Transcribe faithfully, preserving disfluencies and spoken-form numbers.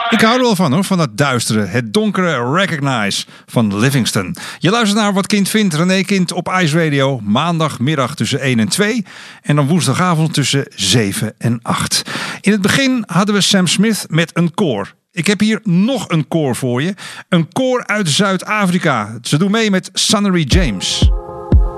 Ik hou er wel van hoor, van dat duistere, het donkere Recognize van Livingston. Je luistert naar Wat Kind Vindt, René Kind op Ice Radio. Maandagmiddag tussen één en twee en dan woensdagavond tussen zeven en acht. In het begin hadden we Sam Smith met een koor. Ik heb hier nog een koor voor je. Een koor uit Zuid-Afrika. Ze doen mee met Sunnery James.